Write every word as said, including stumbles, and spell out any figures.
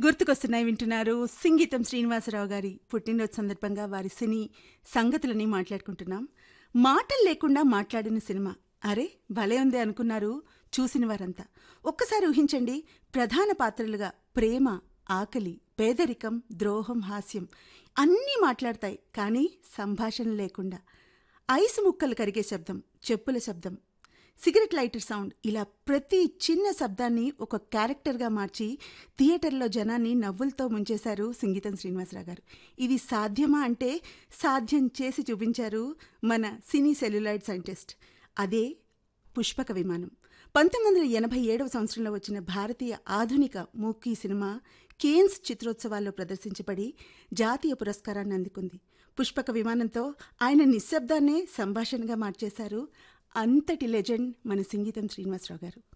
గుర్తుకొస్తున్నాయి వింటున్నారు. సింగీతం శ్రీనివాసరావు గారి పుట్టినరోజు సందర్భంగా వారి సినీ సంగతులని మాట్లాడుకుంటున్నాం. మాటలు లేకుండా మాట్లాడిన సినిమా. అరే భలే ఉంది అనుకున్నారు చూసిన వారంతా. ఒక్కసారి ఊహించండి, ప్రధాన పాత్రలుగా ప్రేమ, ఆకలి, పేదరికం, ద్రోహం, హాస్యం అన్నీ మాట్లాడతాయి, కానీ సంభాషణ లేకుండా. ఐసు ముక్కలు కరిగే శబ్దం, చెప్పుల శబ్దం, సిగరెట్ లైటర్ సౌండ్, ఇలా ప్రతి చిన్న శబ్దాన్ని ఒక క్యారెక్టర్గా మార్చి థియేటర్లో జనాన్ని నవ్వులతో ముంచేశారు సింగీతం శ్రీనివాసరావు గారు. ఇది సాధ్యమా అంటే సాధ్యం చేసి చూపించారు మన సినీ సెల్యులాయిడ్ సైంటిస్ట్. అదే పుష్పక విమానం. పంతొమ్మిది వందల ఎనభై ఏడవ సంవత్సరంలో వచ్చిన భారతీయ ఆధునిక మూకీ సినిమా కేన్స్ చిత్రోత్సవాల్లో ప్రదర్శించబడి జాతీయ పురస్కారాన్ని అందుకుంది. పుష్పక విమానంతో ఆయన నిశ్శబ్దాన్నే సంభాషణగా మార్చేశారు అంతటి లెజెండ్ మన సింగీతం శ్రీనివాసరావు గారు.